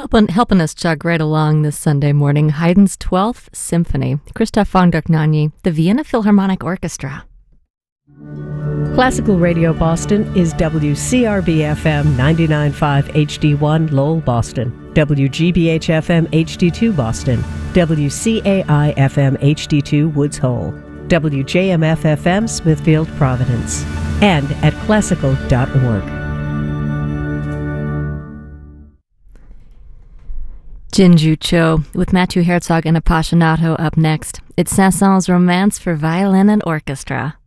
Helping us chug right along this Sunday morning, Haydn's 12th Symphony, Christoph von Dohnanyi, the Vienna Philharmonic Orchestra. Classical Radio Boston is WCRB-FM 99.5 HD1 Lowell, Boston, WGBH-FM HD2 Boston, WCAI-FM HD2 Woods Hole, WJMF-FM Smithfield, Providence, and at classical.org. Jinju Cho with Matthew Herzog and Appassionato up next. It's Saint-Saëns' Romance for Violin and Orchestra.